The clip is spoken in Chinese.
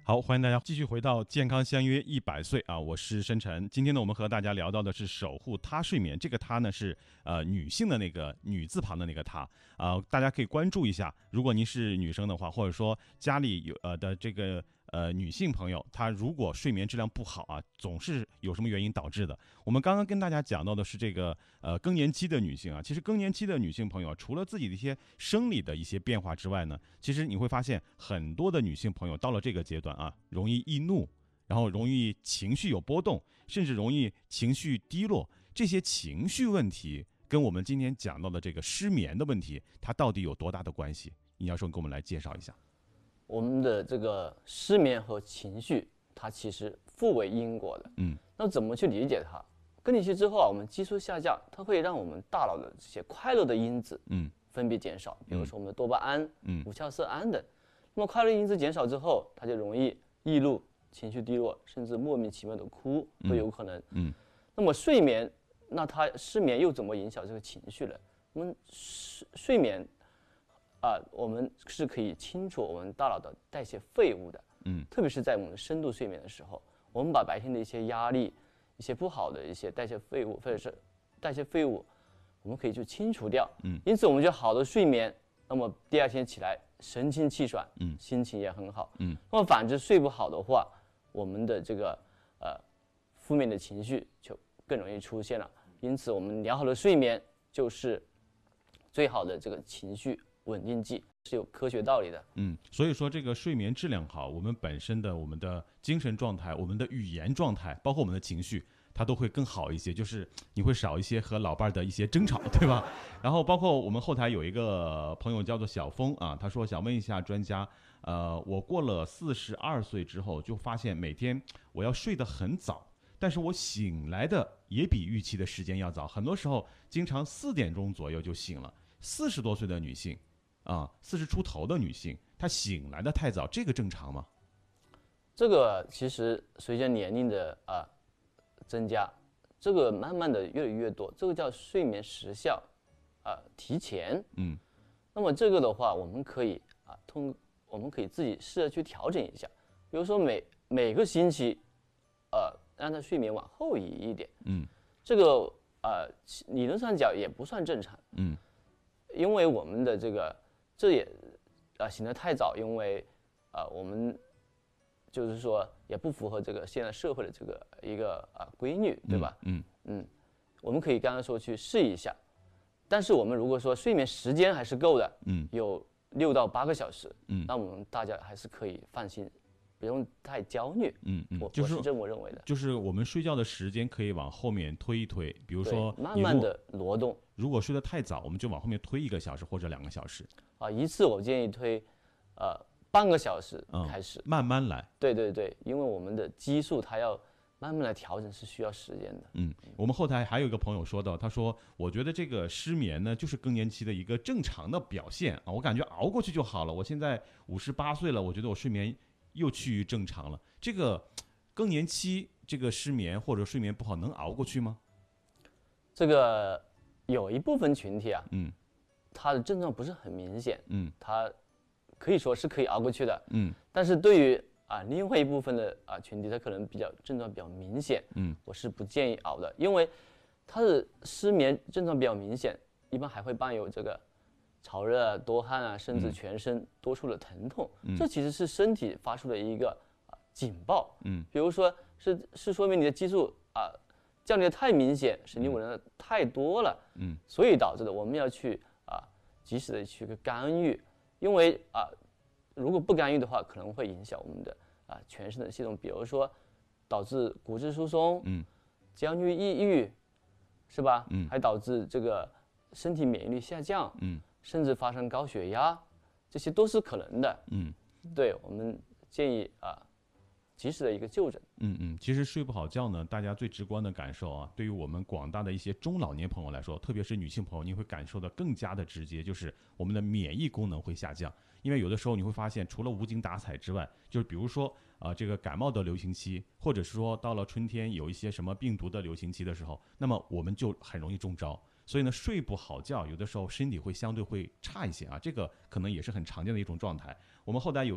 好，欢迎大家继续回到健康相约100岁啊！我是申晨。今天呢，我们和大家聊到的是守护他睡眠。这个他呢是女性的那个女字旁的那个他大家可以关注一下。如果您是女生的话，或者说家里有的这个女性朋友，她如果睡眠质量不好啊，总是有什么原因导致的。我们刚刚跟大家讲到的是这个更年期的女性啊，其实更年期的女性朋友除了自己的一些生理的一些变化之外呢，其实你会发现很多的女性朋友到了这个阶段啊，容易易怒，然后容易情绪有波动，甚至容易情绪低落。这些情绪问题跟我们今天讲到的这个失眠的问题，它到底有多大的关系？尹教授给我们来介绍一下。 我们的这个失眠和情绪，它其实互为因果的。那怎么去理解它？更年期之后啊，我们激素下降，它会让我们大脑的这些快乐的因子分泌减少，比如说我们的多巴胺、五羟色胺等。那么快乐因子减少之后，它就容易易怒、情绪低落，甚至莫名其妙的哭都有可能。那么睡眠，那它失眠又怎么影响这个情绪呢？我们睡眠我们是可以清除我们大脑的代谢废物的。特别是在我们深度睡眠的时候，我们把白天的一些压力、一些不好的一些代谢废物或者是代谢废物，我们可以去清除掉。因此我们就好的睡眠，那么第二天起来神清气爽，心情也很好。那么反之睡不好的话，我们的这个负面的情绪就更容易出现了。因此我们良好的睡眠就是最好的这个情绪稳定剂，是有科学道理的。 所以说这个睡眠质量好，我们本身的我们的精神状态、我们的语言状态，包括我们的情绪，它都会更好一些，就是你会少一些和老伴的一些争吵，对吧？然后包括我们后台有一个朋友叫做小峰啊，他说想问一下专家，我过了42岁之后，就发现每天我要睡得很早，但是我醒来的也比预期的时间要早，很多时候经常4点钟左右就醒了。40多岁的女性40出头的女性，她醒来的太早，这个正常吗？ 这个其实随着年龄的增加，这个慢慢的越来越多，这个叫睡眠时效提前。那么这个的话，我们可以我们可以自己试着去调整一下，比如说每个星期让他睡眠往后移一点。这个理论上讲也不算正常。因为我们的这也醒得太早，因为我们就是说也不符合这个现在社会的这个一个规律，对吧？我们可以刚刚说去试一下，但是我们如果说睡眠时间还是够的，有6到8个小时，那我们大家还是可以放心，不用太焦虑。我是这么认为的。 就是我们睡觉的时间可以往后面推一推，比如说慢慢的挪动。 如果睡得太早，我们就往后面推1个小时或者2个小时。 一次我建议推半个小时开始， 慢慢来。 对，因为我们的激素它要慢慢来调整是需要时间的。 我们后台还有一个朋友说到，他说我觉得这个失眠呢就是更年期的一个正常的表现我感觉熬过去就好了。我现在58岁了，我觉得我睡眠又趋于正常了。这个更年期这个失眠或者睡眠不好能熬过去吗？ 这个有一部分群体它的症状不是很明显，它可以说是可以熬过去的，但是对于另外一部分的群体，它可能症状比较明显，我是不建议熬的，因为它的失眠症状比较明显，一般还会伴有这个潮热、多汗甚至全身多处的疼痛，这其实是身体发出的一个警报，比如说是说明你的激素降低的太明显，神经紊乱的太多了，所以导致的。我们要去及时的去干预，因为如果不干预的话，可能会影响我们的全身的系统，比如说导致骨质疏松，焦虑、抑郁，是吧？还导致这个身体免疫力下降，甚至发生高血压，这些都是可能的。对，我们建议及时的一个就诊。 其实睡不好觉呢，大家最直观的感受对于我们广大的一些中老年朋友来说，特别是女性朋友，你会感受的更加的直接，就是我们的免疫功能会下降。因为有的时候你会发现，除了无精打采之外，就是比如说这个感冒的流行期，或者是说到了春天有一些什么病毒的流行期的时候，那么我们就很容易中招。所以呢，睡不好觉，有的时候身体会相对会差一些这个可能也是很常见的一种状态。我们后台有